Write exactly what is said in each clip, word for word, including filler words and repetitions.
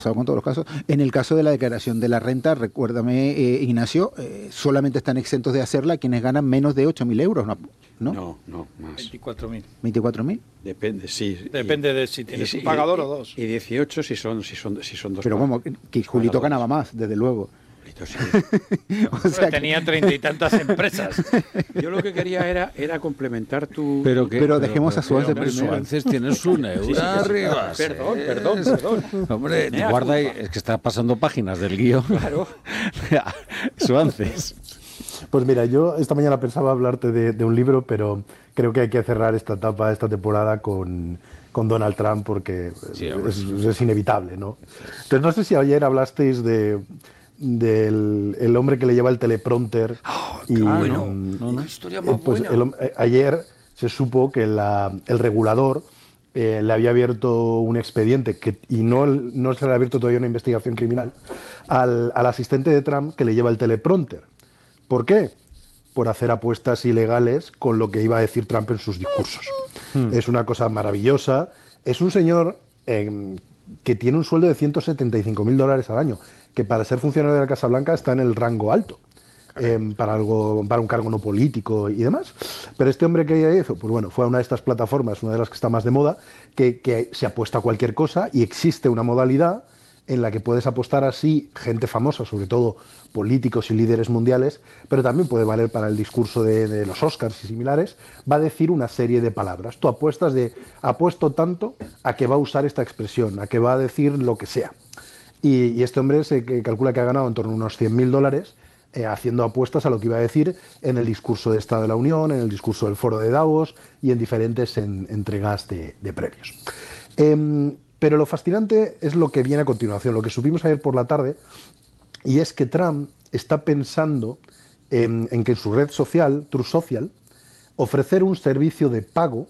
con todos los casos. En el caso de la declaración de la renta, recuérdame, eh, Ignacio, eh, solamente están exentos de hacerla quienes ganan menos de ocho mil euros, ¿no? No, no, no más. veinticuatro mil. ¿veinticuatro mil? Depende, sí. Depende y, de si tienes y, un pagador y, o dos. Y dieciocho si son, si son, si son dos. Pero como que Julito ganaba más, desde luego. Sí. O sea, tenía treinta y tantas empresas. Yo lo que quería era, era complementar tu... Pero, que, pero, pero dejemos pero, a Suárez primero. Suárez tiene su neura sí, sí, arriba. Sí, perdón, perdón, perdón. Hombre, Me guarda ahí, es que está pasando páginas del guión. Claro. Suárez. Pues mira, yo esta mañana pensaba hablarte de, de un libro, pero creo que hay que cerrar esta etapa, esta temporada con, con Donald Trump, porque sí, es, es inevitable, ¿no? Entonces, no sé si ayer hablasteis de... del el hombre que le lleva el teleprompter. Oh, y, bueno, no, una historia más pues buena. El, ayer se supo que la, el regulador eh, le había abierto un expediente, que, y no, no se le ha abierto todavía una investigación criminal, al, al asistente de Trump que le lleva el teleprompter. ¿Por qué? Por hacer apuestas ilegales con lo que iba a decir Trump en sus discursos. Hmm. Es una cosa maravillosa. Es un señor eh, que tiene un sueldo de ciento setenta y cinco mil dólares al año, que para ser funcionario de la Casa Blanca está en el rango alto, eh, para, algo, para un cargo no político y demás. Pero este hombre que hizo, pues bueno, fue a una de estas plataformas, una de las que está más de moda, que, que se apuesta a cualquier cosa y existe una modalidad en la que puedes apostar así gente famosa, sobre todo políticos y líderes mundiales, pero también puede valer para el discurso de, de los Oscars y similares, va a decir una serie de palabras. Tú apuestas de, apuesto tanto a que va a usar esta expresión, a que va a decir lo que sea. Y, y este hombre se que calcula que ha ganado en torno a unos cien mil dólares eh, haciendo apuestas a lo que iba a decir en el discurso de Estado de la Unión, en el discurso del Foro de Davos y en diferentes en, entregas de, de premios. Eh, pero lo fascinante es lo que viene a continuación, lo que supimos ayer por la tarde, y es que Trump está pensando en, en que en su red social, Truth Social, ofrecer un servicio de pago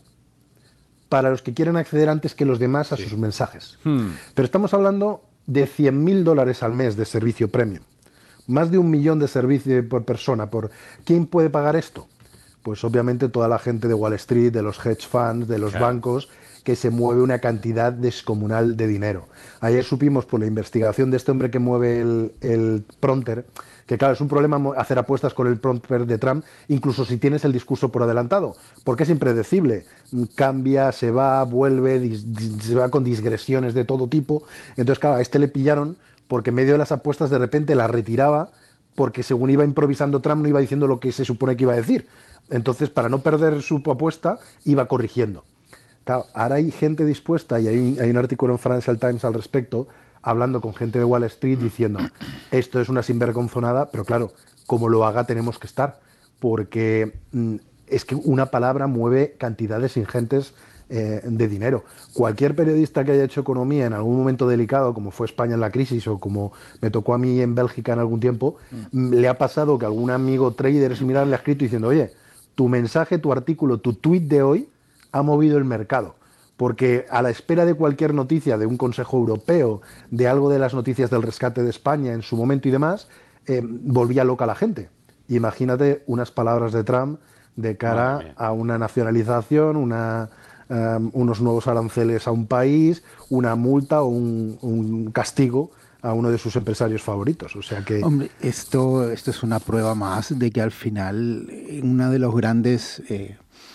para los que quieren acceder antes que los demás a sí. sus mensajes. Hmm. Pero estamos hablando de cien mil dólares al mes de servicio premium. Más de un millón de servicios por persona. Por ¿quién puede pagar esto? Pues obviamente toda la gente de Wall Street, de los hedge funds, de los claro. bancos, que se mueve una cantidad descomunal de dinero. Ayer supimos por la investigación de este hombre que mueve el, el prompter, que claro, es un problema hacer apuestas con el prompter de Trump, incluso si tienes el discurso por adelantado, porque es impredecible. Cambia, se va, vuelve, dis, dis, se va con digresiones de todo tipo. Entonces, claro, a este le pillaron porque en medio de las apuestas de repente la retiraba, porque según iba improvisando Trump no iba diciendo lo que se supone que iba a decir. Entonces, para no perder su apuesta, iba corrigiendo. Claro, ahora hay gente dispuesta, y hay, hay un artículo en Financial Times al respecto, hablando con gente de Wall Street diciendo esto es una sinvergonzonada, pero claro, como lo haga tenemos que estar, porque mm, es que una palabra mueve cantidades ingentes eh, de dinero. Cualquier periodista que haya hecho economía en algún momento delicado, como fue España en la crisis o como me tocó a mí en Bélgica en algún tiempo, mm. le ha pasado que algún amigo trader similar le ha escrito diciendo, oye, tu mensaje, tu artículo, tu tweet de hoy ha movido el mercado, porque a la espera de cualquier noticia de un Consejo Europeo, de algo de las noticias del rescate de España en su momento y demás, eh, volvía loca la gente. Imagínate unas palabras de Trump de cara a una nacionalización, una, um, unos nuevos aranceles a un país, una multa o un, un castigo a uno de sus empresarios favoritos. O sea que... Hombre, esto, esto es una prueba más de que al final una de los grandes... Eh,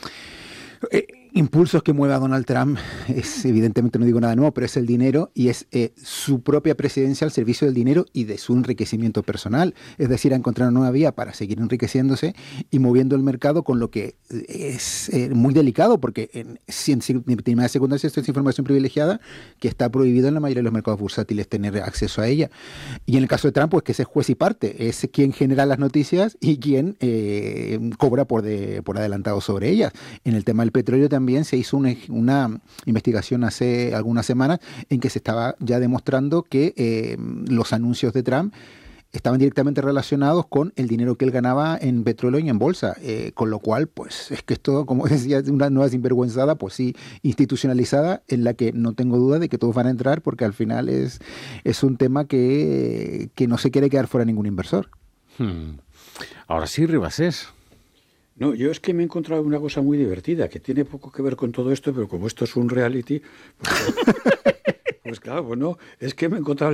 Eh, impulsos que mueve a Donald Trump es, evidentemente no digo nada nuevo, pero es el dinero y es eh, su propia presidencia al servicio del dinero y de su enriquecimiento personal. Es decir, a encontrar una nueva vía para seguir enriqueciéndose y moviendo el mercado, con lo que es eh, muy delicado, porque en, en, en primera y segunda esto es información privilegiada que está prohibido en la mayoría de los mercados bursátiles tener acceso a ella. Y en el caso de Trump, pues que ese es juez y parte, es quien genera las noticias y quien eh, cobra por, de, por adelantado sobre ellas. En el tema del petróleo también También se hizo una, una investigación hace algunas semanas en que se estaba ya demostrando que eh, los anuncios de Trump estaban directamente relacionados con el dinero que él ganaba en petróleo y en bolsa, eh, con lo cual, pues es que esto, como decía, es una nueva sinvergüenzada, pues sí, institucionalizada, en la que no tengo duda de que todos van a entrar, porque al final es, es un tema que, que no se quiere quedar fuera ningún inversor. Hmm. Ahora sí, Ribasés. No, yo es que me he encontrado una cosa muy divertida, que tiene poco que ver con todo esto, pero como esto es un reality, pues, pues claro, pues no, es que me he encontrado